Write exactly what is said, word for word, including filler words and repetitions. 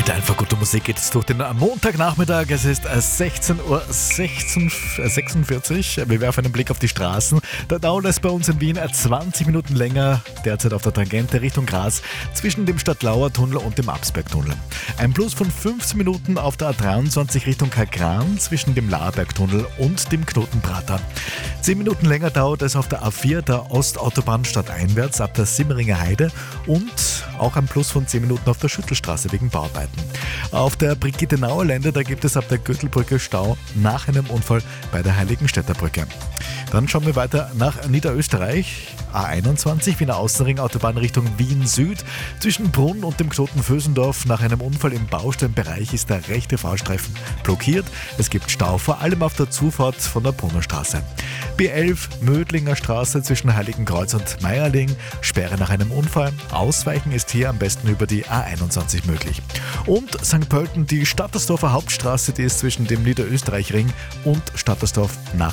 Mit einfach guter Musik geht es durch den Montagnachmittag. Es ist sechzehn Uhr sechsundvierzig. Wir werfen einen Blick auf die Straßen. Da dauert es bei uns in Wien zwanzig Minuten länger, derzeit auf der Tangente Richtung Graz, zwischen dem Stadtlauer-Tunnel und dem Absbergtunnel. Ein Plus von fünfzehn Minuten auf der A dreiundzwanzig Richtung Kagran zwischen dem Laarbergtunnel und dem Knotenprater. zehn Minuten länger dauert es auf der A vier, der Ostautobahn stadteinwärts ab der Simmeringer Heide, und auch ein Plus von zehn Minuten auf der Schüttelstraße wegen Bauarbeiten. Auf der Brigitte-Nauer Lände, da gibt es ab der Gürtelbrücke Stau nach einem Unfall bei der Heiligenstädter Brücke. Dann schauen wir weiter nach Niederösterreich. A einundzwanzig, Wiener Außenring, Autobahn Richtung Wien Süd. Zwischen Brunn und dem Knoten Vösendorf nach einem Unfall im Bausteinbereich ist der rechte Fahrstreifen blockiert. Es gibt Stau, vor allem auf der Zufahrt von der Brunnerstraße. B elf, Mödlinger Straße zwischen Heiligenkreuz und Meierling. Sperre nach einem Unfall. Ausweichen ist hier am besten über die A einundzwanzig möglich. Und Sankt Pölten, die Stattersdorfer Hauptstraße, die ist zwischen dem Niederösterreichring und Stattersdorf nach